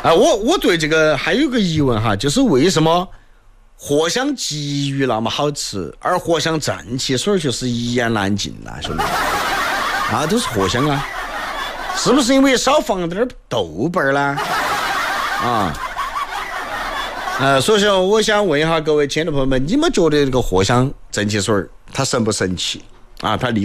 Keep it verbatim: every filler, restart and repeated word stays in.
啊，我我对这个还有个疑问哈，就是为什么藿香鲫鱼那么好吃，而藿香正气水就是一言难尽呐、啊，兄弟啊，都是藿香啊，是不是因为少放点豆瓣啦？啊，呃，所以说我想问一下各位亲爱的朋友们，你们觉得这个藿香正气水它神不神奇啊？它厉